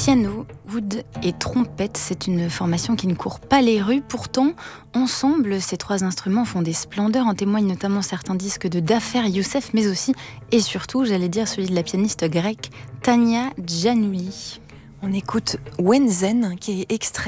Piano, oud et trompette, c'est une formation qui ne court pas les rues. Pourtant, ensemble, ces trois instruments font des splendeurs. En témoignent notamment certains disques de Dafer Youssef, mais aussi, et surtout, j'allais dire, celui de la pianiste grecque Tania Giannouli. On écoute Wenzen, qui est extrait